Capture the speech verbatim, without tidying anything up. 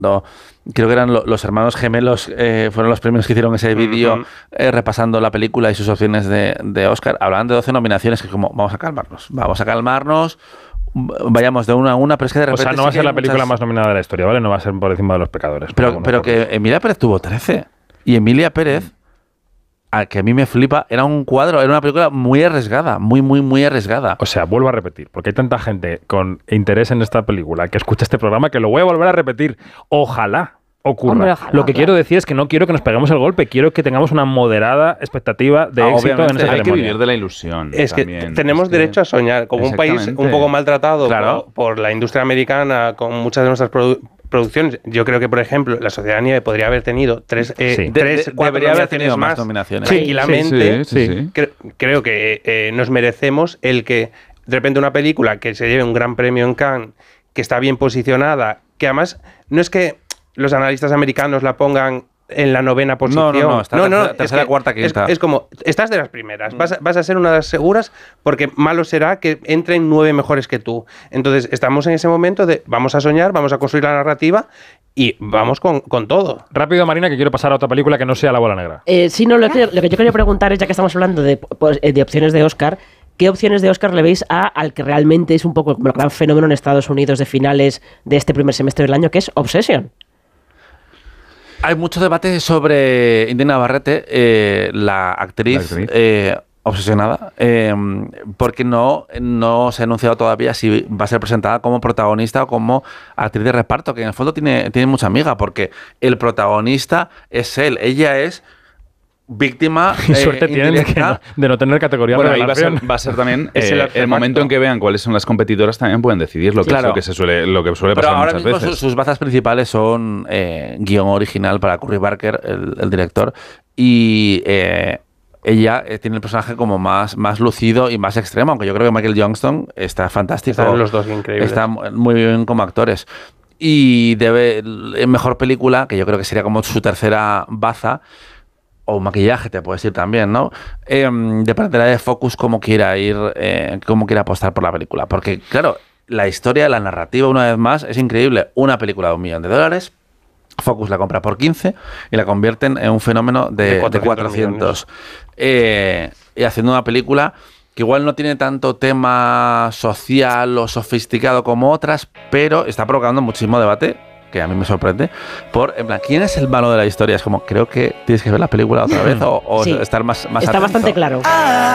No, creo que eran lo, los hermanos gemelos, eh, fueron los primeros que hicieron ese vídeo uh-huh. eh, repasando la película y sus opciones de, de Oscar. Hablaban de doce nominaciones, que como, vamos a calmarnos, vamos a calmarnos, vayamos de una a una, pero es que de repente... O sea, no va a ser la película muchas... más nominada de la historia, ¿vale? No va a ser por encima de Los Pecadores. Pero, pero que Emilia Pérez tuvo trece, y Emilia Pérez... Mm. A que a mí me flipa, era un cuadro, era una película muy arriesgada, muy, muy, muy arriesgada. O sea, vuelvo a repetir, porque hay tanta gente con interés en esta película que escucha este programa que lo voy a volver a repetir. Ojalá ocurra. Hombre, ojalá, lo que claro. quiero decir es que no quiero que nos peguemos el golpe, quiero que tengamos una moderada expectativa de ah, éxito en esa ceremonia. Hay que vivir de la ilusión. Es también. que tenemos es derecho que... a soñar, como un país un poco maltratado claro. por, por la industria americana, con muchas de nuestras producciones. producciones. Yo creo que, por ejemplo, La Sociedad de la Nieve podría haber tenido tres, eh, sí. tres de, de, cuatro debería haber tenido más, más nominaciones. Sí, tranquilamente. Sí, sí, sí, sí. Cre- creo que eh, nos merecemos el que, de repente, una película que se lleve un gran premio en Cannes, que está bien posicionada, que además no es que los analistas americanos la pongan en la novena posición. No, no, no, está no, no, tercera, tercera que, cuarta, quinta. Es, es como, estás de las primeras, vas a, vas a ser una de las seguras, porque malo será que entren nueve mejores que tú. Entonces, estamos en ese momento de vamos a soñar, vamos a construir la narrativa y vamos con, con todo. Rápido, Marina, que quiero pasar a otra película que no sea La Bola Negra. Eh, sí, no, lo que, lo que yo quería preguntar es, ya que estamos hablando de, pues, de opciones de Oscar, ¿qué opciones de Oscar le veis a, al que realmente es un poco como el gran fenómeno en Estados Unidos de finales de este primer semestre del año, que es Obsession? Hay mucho debate sobre Indiana Navarrete, eh, la actriz, la actriz. Eh, obsesionada, eh, porque no, no se ha anunciado todavía si va a ser presentada como protagonista o como actriz de reparto, que en el fondo tiene, tiene mucha amiga, porque el protagonista es él, ella es víctima y suerte eh, tienen de, no, de no tener categoría bueno, de ahí va a, ser, va a ser también eh, el, el momento en que vean cuáles son las competidoras, también pueden decidir lo que, claro. es lo que se suele lo que suele Pero pasar ahora muchas mismo veces. Sus, sus bazas principales son eh, guión original para Curry Barker, el, el director, y eh, ella eh, tiene el personaje como más, más lucido y más extremo, aunque yo creo que Michael Johnston está fantástico. Están los dos increíbles. Está muy bien como actores. Y debe, en mejor película, que yo creo que sería como su tercera baza, o maquillaje, te puedes decir también, ¿no? Eh, dependerá de Focus cómo quiera ir, eh, cómo quiera apostar por la película. Porque, claro, la historia, la narrativa, una vez más, es increíble. Una película de un millón de dólares, Focus la compra por quince y la convierten en un fenómeno de, de cuatrocientos. Eh, y haciendo una película que igual no tiene tanto tema social o sofisticado como otras, pero está provocando muchísimo debate, que a mí me sorprende, por, en plan, ¿quién es el malo de la historia? Es como, creo que tienes que ver la película otra vez o, o sí. estar más, más Está atento. bastante claro.